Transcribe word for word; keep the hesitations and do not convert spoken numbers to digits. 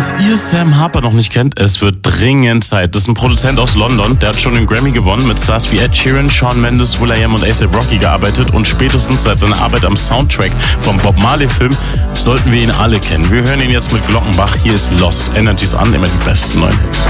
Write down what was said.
Falls ihr Sam Harper noch nicht kennt, es wird dringend Zeit. Das ist ein Produzent aus London, der hat schon den Grammy gewonnen, mit Stars wie Ed Sheeran, Shawn Mendes, will.i.am und A$AP Rocky gearbeitet und spätestens seit seiner Arbeit am Soundtrack vom Bob Marley-Film sollten wir ihn alle kennen. Wir hören ihn jetzt mit Glockenbach. Hier ist Lost. Energies an, immer die besten neuen Hits.